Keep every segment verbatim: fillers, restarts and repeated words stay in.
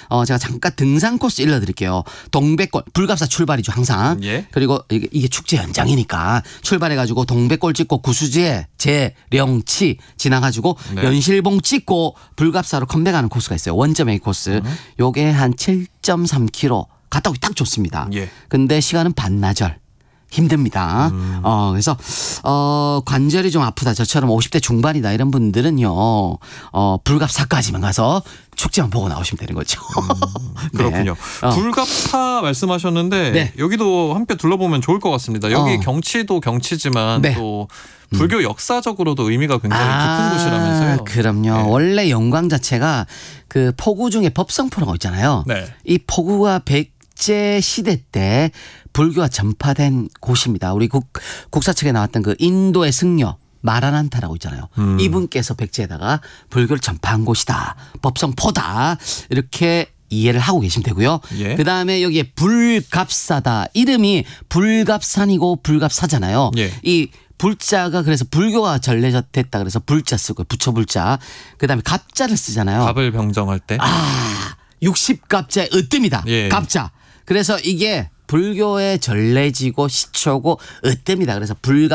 어, 제가 잠깐 등산 코스 일러드릴게요. 동백골 불갑사 출발이죠 항상. 예. 그리고 이게, 이게 축제 연장이니까 출발해가지고 동백골 찍고 구수지에 재령치 지나가지고 네. 연실봉 찍고 불갑사로 컴백하는 코스가 있어요. 원점 A 코스. 음. 요게 한 칠 점 삼 킬로미터 갔다 오기 딱 좋습니다. 예. 근데 시간은 반나절. 힘듭니다. 음. 어, 그래서, 어, 관절이 좀 아프다. 저처럼 오십 대 중반이다. 이런 분들은요, 어, 불갑사까지만 가서 축제만 보고 나오시면 되는 거죠. 음, 그렇군요. 네. 어. 불갑사 말씀하셨는데 네. 여기도 함께 둘러보면 좋을 것 같습니다. 여기 어. 경치도 경치지만 네. 또 불교 역사적으로도 의미가 굉장히 깊은 곳이라면서요. 그럼요. 네. 원래 영광 자체가 그 포구 중에 법성포라고 있잖아요. 네. 이 포구가 백제 시대 때 불교가 전파된 곳입니다. 우리 국, 국사책에 나왔던 그 인도의 승려 마라난타라고 있잖아요. 음. 이분께서 백제에다가 불교를 전파한 곳이다. 법성포다. 이렇게 이해를 하고 계시면 되고요. 예. 그다음에 여기에 불갑사다. 이름이 불갑산이고 불갑사잖아요. 예. 이 불자가 그래서 불교가 전래됐다 그래서 불자 쓰고 부처 불자. 그다음에 갑자를 쓰잖아요. 갑을 병정할 때. 아, 육십 갑자의 으뜸이다. 예. 갑자. 그래서 이게 불교의 전래지고 시초고 으뜸이다. 그래서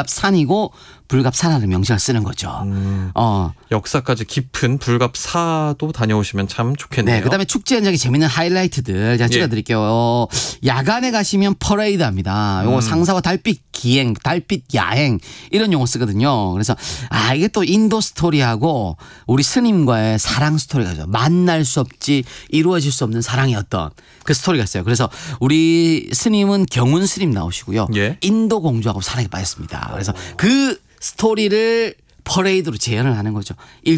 불갑산이고 불갑산하는 명칭을 쓰는 거죠. 음, 어. 역사까지 깊은 불갑사도 다녀오시면 참 좋겠네요. 네, 그다음에 축제 현장에 재밌는 하이라이트들 제가 예. 찍어드릴게요. 어, 야간에 가시면 퍼레이드합니다. 요거 음. 상사와 달빛 기행, 달빛 야행 이런 용어 쓰거든요. 그래서 아 이게 또 인도 스토리하고 우리 스님과의 사랑 스토리가죠. 만날 수 없지 이루어질 수 없는 사랑의 어떤 그 스토리가 있어요. 그래서 우리 스님은 경운 스님 나오시고요. 예. 인도 공주하고 사랑에 빠졌습니다. 그래서 그 스토리를 퍼레이드로 재현을 하는 거죠.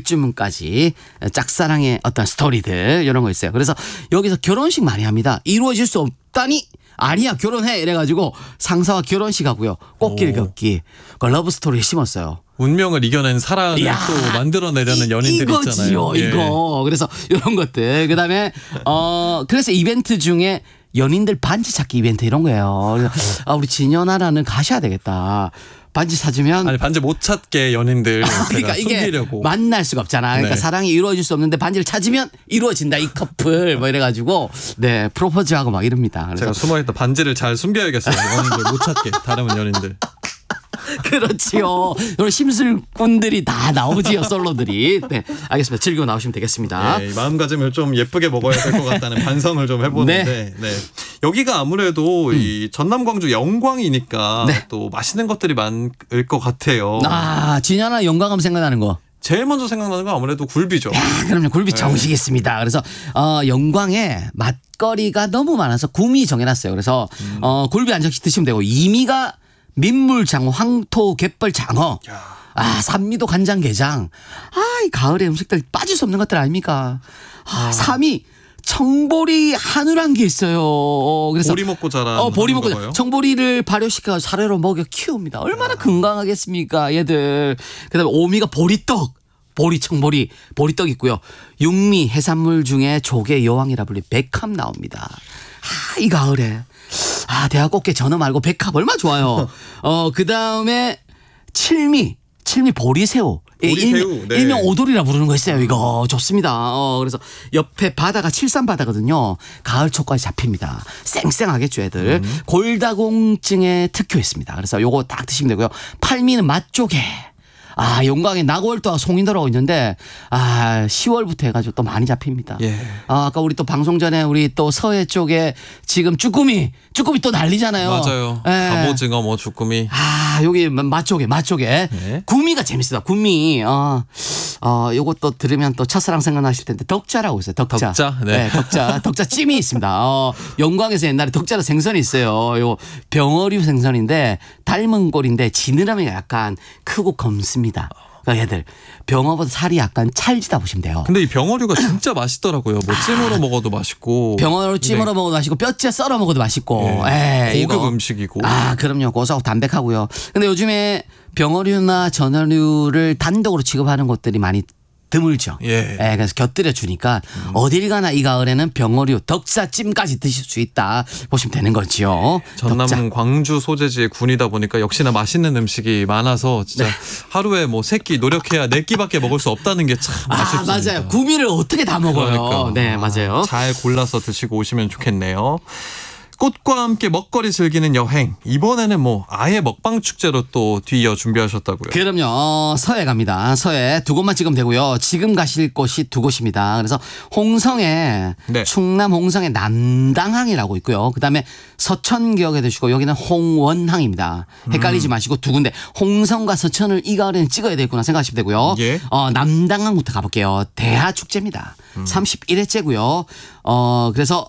일주문까지 짝사랑의 어떤 스토리들 이런 거 있어요. 그래서 여기서 결혼식 많이 합니다. 이루어질 수 없다니 아니야 결혼해 이래가지고 상사와 결혼식 하고요. 꽃길 오. 걷기 그 러브 스토리 심었어요. 운명을 이겨낸 사랑을 이야, 또 만들어내려는 연인들 이거지요, 있잖아요. 예. 이거. 그래서 이런 것들. 그다음에 어 그래서 이벤트 중에 연인들 반지 찾기 이벤트 이런 거예요. 그래서 아 우리 진연아라는 가셔야 되겠다. 반지 사주면 아니 반지 못 찾게 연인들 그러니까 제가 이게 숨기려고. 만날 수가 없잖아. 그러니까 네. 사랑이 이루어질 수 없는데 반지를 찾으면 이루어진다 이 커플 뭐 이래가지고 네 프로포즈하고 막 이럽니다. 그래서 제가 숨어있다 반지를 잘 숨겨야겠어요. 연인들 못 찾게 다른 연인들. 그렇지요. 이런 심술꾼들이 다 나오지요 솔로들이. 네 알겠습니다. 즐기고 나오시면 되겠습니다. 예, 마음가짐을 좀 예쁘게 먹어야 될 것 같다는 반성을 좀 해보는데 네. 여기가 아무래도 음. 이 전남 광주 영광이니까 네. 또 맛있는 것들이 많을 것 같아요. 아 진연아 영광하면 생각나는 거. 제일 먼저 생각나는 건 아무래도 굴비죠. 아, 그럼요. 굴비 네. 정식 있습니다. 그래서 어, 영광에 맛거리가 너무 많아서 구미 정해놨어요. 그래서 음. 어, 굴비 한 접시 드시면 되고 이미가 민물장어, 황토, 갯벌 장어, 야. 아 산미도 간장게장. 아, 이 가을에 음식들 빠질 수 없는 것들 아닙니까? 아, 삼위 청보리 한우란 게 있어요. 어, 그래서 보리 먹고 자란 어, 보리 먹고 한우인가 봐요. 청보리를 발효시켜 사료로 먹여 키웁니다. 얼마나 건강하겠습니까, 얘들. 그다음에 오미가 보리떡. 보리 청보리 보리떡 있고요. 육미 해산물 중에 조개 여왕이라 불리 백합 나옵니다. 아, 이 가을에 아 대학 꽃게 전어 말고 백합 얼마나 좋아요. 어 그다음에 칠미 칠미 보리새우. 보리새우, 일명, 네. 일명 오돌이라 부르는 거 있어요. 이거 좋습니다. 어, 그래서 옆에 바다가 칠산바다거든요. 가을 초까지 잡힙니다. 쌩쌩하겠죠, 애들. 음. 골다공증에 특효했습니다. 그래서 요거 딱 드시면 되고요. 팔미는 맛조개. 아, 용광에 나골도와 송인도라고 있는데 아, 시월부터 해가지고 또 많이 잡힙니다. 예. 아, 아까 우리 또 방송 전에 우리 또 서해 쪽에 지금 쭈꾸미, 쭈꾸미 또 난리잖아요. 맞아요. 예. 갑오징어 뭐 주꾸미. 아, 여기 맛조개, 맛조개. 네. 구미가 재밌어요. 구미. 어, 어, 요것도 들으면 또 첫사랑 생각나실 텐데 덕자라고 있어요. 덕자. 덕자? 네. 덕자. 덕자 찜이 있습니다. 어, 영광에서 옛날에 덕자로 생선이 있어요. 요 병어류 생선인데 닮은 꼴인데 지느러미가 약간 크고 검습니다. 그러니까 얘들 병어보다 살이 약간 찰지다 보시면 돼요. 근데 이 병어류가 진짜 맛있더라고요. 뭐 찜으로 먹어도 맛있고. 병어로 찜으로 먹어도 맛있고 뼈째 썰어 먹어도 맛있고. 예. 에이, 고급 이거. 음식이고. 아, 그럼요. 고소하고 담백하고요. 근데 요즘에 병어류나 전어류를 단독으로 취급하는 곳들이 많이 드물죠. 예. 예, 그래서 곁들여 주니까 음. 어딜 가나 이 가을에는 병어류 덕사찜까지 드실 수 있다 보시면 되는 거지요. 전남 덕자. 광주 소재지의 군이다 보니까 역시나 맛있는 음식이 많아서 진짜 네. 하루에 뭐 세 끼 노력해야 네 끼밖에 먹을 수 없다는 게 참 아쉽습니다. 아, 맞아요. 구미를 어떻게 다 먹어요. 그러니까. 네, 맞아요. 잘 골라서 드시고 오시면 좋겠네요. 꽃과 함께 먹거리 즐기는 여행. 이번에는 뭐 아예 먹방 축제로 또 뒤이어 준비하셨다고요. 그럼요. 서해 갑니다. 서해 두 곳만 찍으면 되고요. 지금 가실 곳이 두 곳입니다. 그래서 홍성에 네. 충남 홍성에 남당항이라고 있고요. 그다음에 서천기역에 드시고 여기는 홍원항입니다. 헷갈리지 음. 마시고 두 군데 홍성과 서천을 이 가을에는 찍어야 되겠구나 생각하시면 되고요. 예. 어, 남당항부터 가볼게요. 대하축제입니다. 음. 삼십일 회째고요. 어, 그래서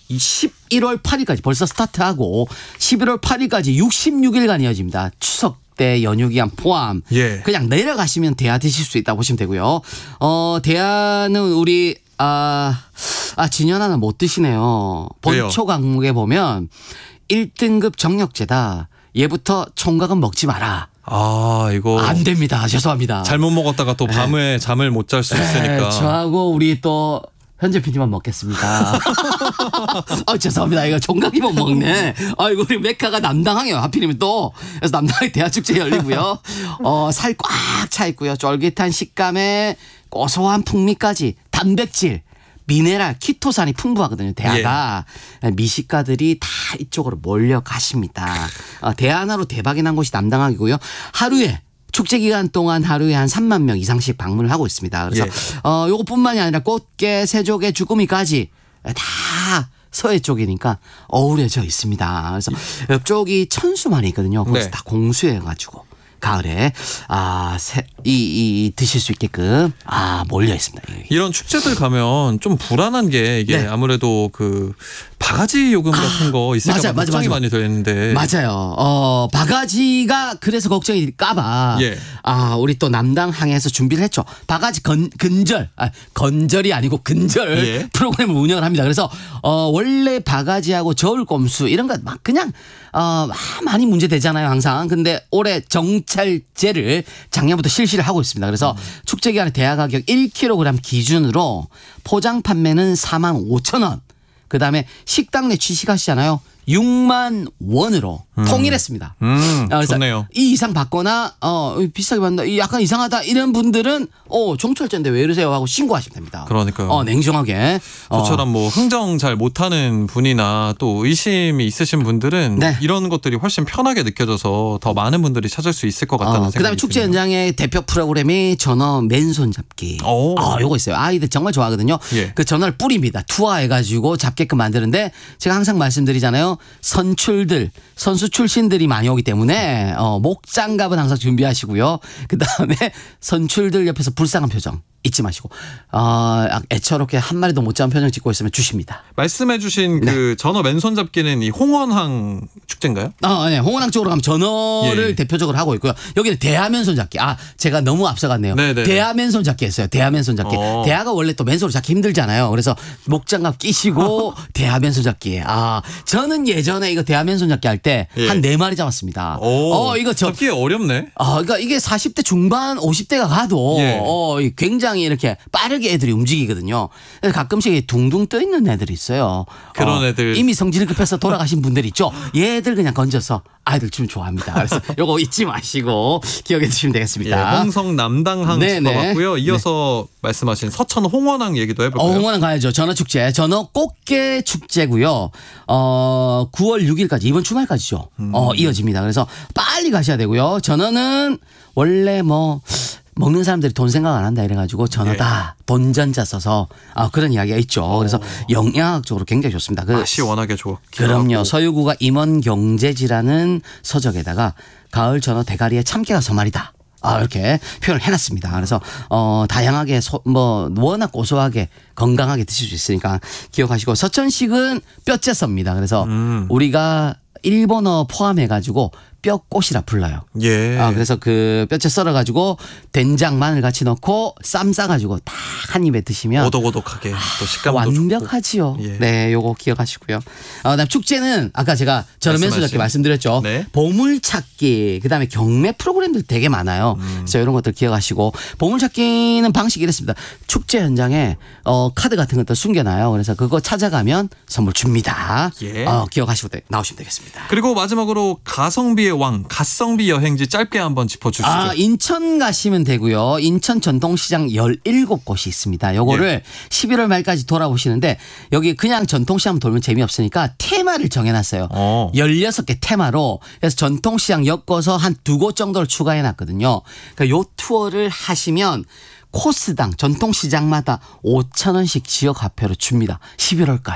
십일월 팔일까지 벌써 스타트하고 십일월 팔일까지 육십육 일간 이어집니다. 추석 때 연휴 기간 포함. 예. 그냥 내려가시면 대하 드실 수 있다고 보시면 되고요. 어, 대하는 우리 아, 아 진연아는 못 드시네요. 본초 강목에 보면 일 등급 정력제다. 얘부터 총각은 먹지 마라. 아, 이거 안 됩니다. 죄송합니다. 잘못 먹었다가 또 밤에 네. 잠을 못 잘 수 있으니까. 네, 저하고 우리 또 현재 피디만 먹겠습니다. 아, 죄송합니다. 이거 종각이 못 먹네. 아이고, 우리 메카가 남당항이에요. 하필이면 또. 그래서 남당항에 대하축제 열리고요. 어, 살 꽉 차 있고요. 쫄깃한 식감에 고소한 풍미까지 단백질, 미네랄, 키토산이 풍부하거든요. 대하가. 예. 미식가들이 다 이쪽으로 몰려가십니다. 어, 대하 하나로 대박이 난 곳이 남당항이고요. 하루에 축제 기간 동안 하루에 한 삼만 명 이상씩 방문을 하고 있습니다. 그래서 예. 어, 요것뿐만이 아니라 꽃게, 새조개, 주꾸미까지 다 서해 쪽이니까 어우러져 있습니다. 그래서 옆쪽이 천수만이 있거든요. 거기서 네. 다 공수해가지고 가을에 아, 새, 이, 이 드실 수 있게끔 아 몰려 있습니다. 이런 축제들 가면 좀 불안한 게 이게 네. 아무래도 그 바가지 요금 같은 아, 거 있을까 봐 걱정이 맞아. 많이 되는데 맞아요. 어 바가지가 그래서 걱정일까봐 예. 아 우리 또 남당항에서 준비를 했죠. 바가지 건 근절 아, 건절이 아니고 근절 예. 프로그램을 운영을 합니다. 그래서 어 원래 바가지하고 저울 꼼수 이런 거 막 그냥 어 많이 문제되잖아요 항상. 근데 올해 정찰제를 작년부터 실시를 하고 있습니다. 그래서 음. 축제 기간에 대하 가격 일 킬로그램 기준으로 포장 판매는 사만 오천 원. 그다음에 식당 내 취식하시잖아요. 육만 원으로 음. 통일했습니다. 음, 그래서 좋네요. 이 이상 받거나 어 비싸게 받는다, 약간 이상하다 이런 분들은 어 종철제인데 왜 이러세요 하고 신고하시면 됩니다. 그러니까요. 어 냉정하게. 저처럼 뭐 흥정 잘 못하는 분이나 또 의심이 있으신 분들은 네. 이런 것들이 훨씬 편하게 느껴져서 더 많은 분들이 찾을 수 있을 것 같다는 어, 생각이 그다음에 축제 드네요. 현장의 대표 프로그램이 전어 맨손 잡기. 오. 아 요거 있어요. 아이들 정말 좋아하거든요. 예. 그 전어를 뿌립니다. 투하해가지고 잡게끔 만드는데 제가 항상 말씀드리잖아요. 선출들, 선수 출신들이 많이 오기 때문에 어, 목장갑은 항상 준비하시고요. 그 다음에 선출들 옆에서 불쌍한 표정 잊지 마시고 어, 애처롭게 한 마리도 못 잡은 표정 짓고 있으면 주십니다. 말씀해주신 네. 그 전어 맨손 잡기는 이 홍원항 축제인가요? 아, 네. 홍원항 쪽으로 가면 전어를 예. 대표적으로 하고 있고요. 여기는 대하 맨손 잡기. 아, 제가 너무 앞서갔네요. 네네. 대하 맨손 잡기 했어요. 대하 맨손 잡기. 어. 대하가 원래 또 맨손으로 잡기 힘들잖아요. 그래서 목장갑 끼시고 대하 맨손 잡기. 아, 저는 예전에 이거 대하 맨손 잡기 할 때 한 네 마리 잡았습니다. 오. 어, 이거 저, 잡기 어렵네. 아, 그러니까 이게 사십 대 중반, 오십 대가 가도 예. 어, 굉장히 이렇게 빠르게 애들이 움직이거든요. 그래서 가끔씩 둥둥 떠 있는 애들이 있어요. 그런 어, 애들 이미 성질 급해서 돌아가신 분들 있죠. 얘들 그냥 건져서 아이들 좀 좋아합니다. 그래서 요거 잊지 마시고 기억해 두시면 되겠습니다. 예, 홍성 남당항 가봤고요. 이어서 네. 말씀하신 서천 홍원항 얘기도 해볼까요? 어, 홍원항 가야죠. 전어 축제, 전어 꽃게 축제고요. 어, 구월 육일까지 이번 주말까지죠. 음. 어, 이어집니다. 그래서 빨리 가셔야 되고요. 전어는 원래 뭐 먹는 사람들이 돈 생각 안 한다 이래가지고 전어다 네. 본전자 써서 아, 그런 이야기가 있죠. 오. 그래서 영양학적으로 굉장히 좋습니다. 그, 맛이 워낙에 좋아. 그럼요. 서유구가 임원경제지라는 서적에다가 가을 전어 대가리에 참깨가 서말이다. 아, 이렇게 표현을 해놨습니다. 그래서 어 다양하게 소, 뭐 워낙 고소하게 건강하게 드실 수 있으니까 기억하시고 서천식은 뼈째섭니다. 그래서 음. 우리가 일본어 포함해가지고 뼈꽃이라 불러요. 예. 아, 그래서 그 뼈채 썰어가지고 된장 마늘 같이 넣고 쌈 싸가지고 딱 한 입에 드시면 오독오독하게 또 식감도 완벽하지요. 좋고. 예. 네, 요거 기억하시고요. 어, 그다음 축제는 아까 제가 저렴해서 말씀드렸죠. 네. 보물찾기, 그다음에 경매 프로그램들 되게 많아요. 음. 그래서 이런 것들 기억하시고 보물찾기는 방식이 이렇습니다. 축제 현장에 어, 카드 같은 것도 숨겨놔요. 그래서 그거 찾아가면 선물 줍니다. 예. 어, 기억하시고 나오시면 되겠습니다. 그리고 마지막으로 가성비의 왕, 갓성비 여행지 짧게 한번 짚어주시죠. 아, 인천 가시면 되고요. 인천 전통시장 열일곱 곳이 있습니다. 요거를 예. 십일월 말까지 돌아보시는데 여기 그냥 전통시장 돌면 재미없으니까 테마를 정해놨어요. 어. 열여섯 개 테마로. 그래서 전통시장 엮어서 한 두 곳 정도를 추가해놨거든요. 그러니까 요 투어를 하시면 코스당 전통시장마다 오천 원씩 지역화폐로 줍니다. 십일월까지.